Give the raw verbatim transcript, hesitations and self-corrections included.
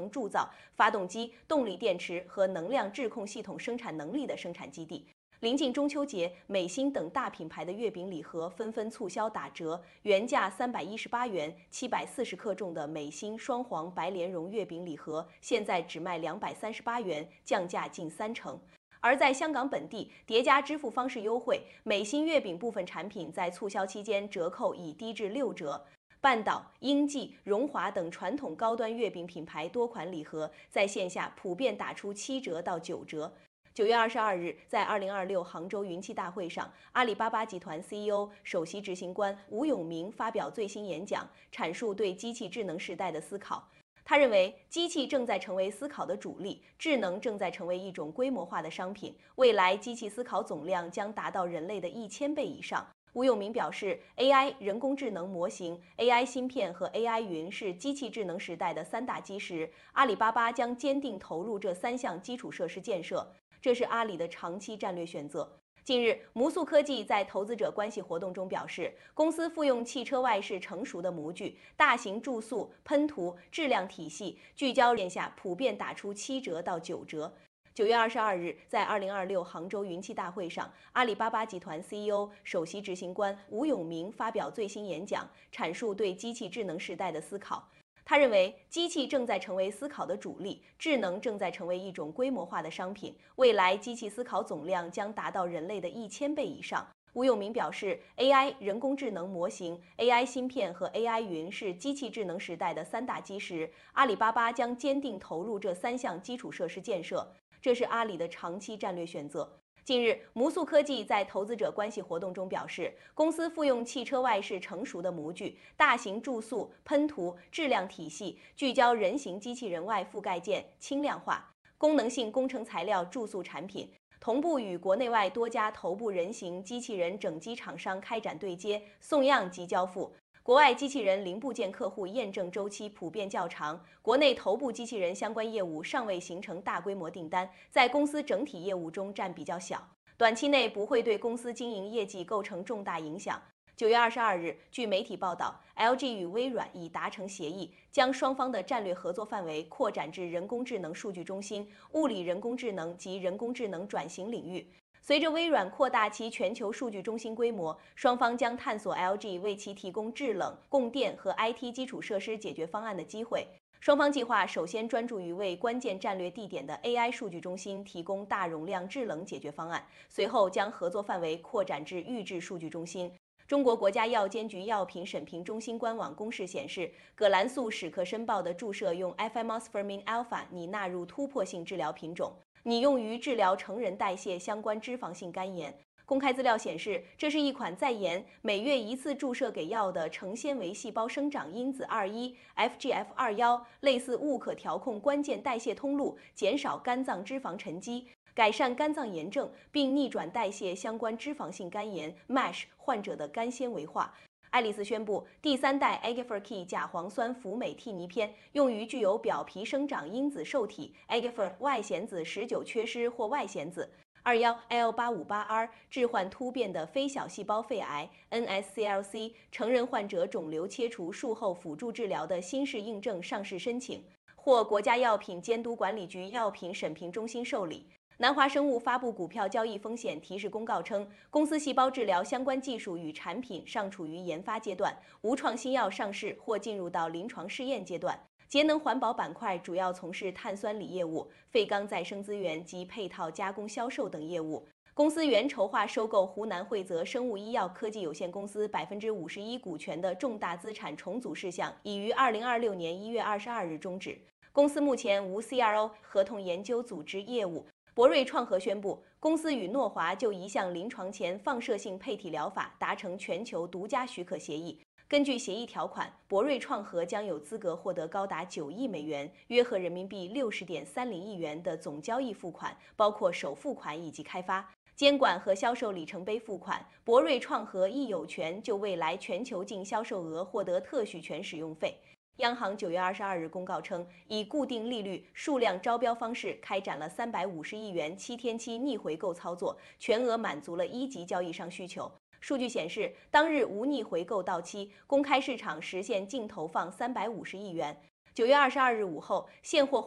成铸造发动机、动力电池和能量质控系统生产能力的生产基地。临近中秋节，美心等大品牌的月饼礼盒纷纷促销打折，原价三百一十八元、七百四十克重的美心双黄白莲蓉月饼礼盒，现在只卖两百三十八元，降价近三成。而在香港本地，叠加支付方式优惠，美心月饼部分产品在促销期间折扣已低至六折。半岛、英记、荣华等传统高端月饼品牌多款礼盒在线下普遍打出七折到九折。九月二十二日，在二零二六杭州云栖大会上，阿里巴巴集团 C E O、首席执行官吴永明发表最新演讲，阐述对机器智能时代的思考。他认为，机器正在成为思考的主力，智能正在成为一种规模化的商品，未来机器思考总量将达到人类的一千倍以上。吴永明表示 ，A I 人工智能模型、A I 芯片和 A I 云是机器智能时代的三大基石，阿里巴巴将坚定投入这三项基础设施建设。这是阿里的长期战略选择。近日，摩素科技在投资者关系活动中表示，公司复用汽车外饰成熟的模具、大型注塑、喷涂、质量体系，聚焦线下普遍打出七折到九折。九月二十二日，在二零二六杭州云栖大会上，阿里巴巴集团 C E O、首席执行官吴永明发表最新演讲，阐述对机器智能时代的思考。他认为，机器正在成为思考的主力，智能正在成为一种规模化的商品，未来机器思考总量将达到人类的一千倍以上。吴永明表示 ，A I 人工智能模型、A I 芯片和 A I 云是机器智能时代的三大基石，阿里巴巴将坚定投入这三项基础设施建设，这是阿里的长期战略选择。近日，摩素科技在投资者关系活动中表示，公司复用汽车外饰成熟的模具、大型注塑、喷涂、质量体系，聚焦人形机器人外覆盖件轻量化、功能性工程材料注塑产品，同步与国内外多家头部人形机器人整机厂商开展对接、送样及交付。国外机器人零部件客户验证周期普遍较长，国内头部机器人相关业务尚未形成大规模订单，在公司整体业务中占比较小，短期内不会对公司经营业绩构成重大影响。九月二十二日，据媒体报道 ，L G 与微软已达成协议，将双方的战略合作范围扩展至人工智能数据中心、物理人工智能及人工智能转型领域。随着微软扩大其全球数据中心规模，双方将探索 L G 为其提供制冷、供电和 I T 基础设施解决方案的机会。双方计划首先专注于为关键战略地点的 A I 数据中心提供大容量制冷解决方案，随后将合作范围扩展至预制数据中心。中国国家药监局药品审评中心官网公示显示，葛兰素史克申报的注射用 Efimosfermin alpha 拟纳入突破性治疗品种，拟用于治疗成人代谢相关脂肪性肝炎。公开资料显示，这是一款在研每月一次注射给药的成纤维细胞生长因子二一 F G F 二十一，类似物可调控关键代谢通路，减少肝脏脂肪沉积，改善肝脏炎症，并逆转代谢相关脂肪性肝炎 M A S H 患者的肝纤维化。爱丽丝宣布，第三代 Agifert 甲磺酸辅酶替尼片用于具有表皮生长因子受体 Agifert 外显子十九缺失或外显子二十一 L 八五八 R 致幻突变的非小细胞肺癌 N S C L C 成人患者肿瘤切除术后辅助治疗的新式印证上市申请，获国家药品监督管理局药品审评中心受理。南华生物发布股票交易风险提示公告称，公司细胞治疗相关技术与产品尚处于研发阶段，无创新药上市或进入到临床试验阶段。节能环保板块主要从事碳酸锂业务、废钢再生资源及配套加工销售等业务。公司原筹划收购湖南惠泽生物医药科技有限公司百分之五十一股权的重大资产重组事项，已于二零二六年一月二十二日终止。公司目前无 C R O 合同研究组织业务。博瑞创和宣布，公司与诺华就一项临床前放射性配体疗法达成全球独家许可协议。根据协议条款，博瑞创和将有资格获得高达九亿美元（约合人民币六十点三零亿元）的总交易付款，包括首付款以及开发、监管和销售里程碑付款。博瑞创和亦有权就未来全球净销售额获得特许权使用费。央行九月二十二日公告称，以固定利率数量招标方式开展了三百五十亿元七天期逆回购操作，全额满足了一级交易商需求。数据显示，当日无逆回购到期，公开市场实现净投放三百五十亿元。 九月二十二日午后，现货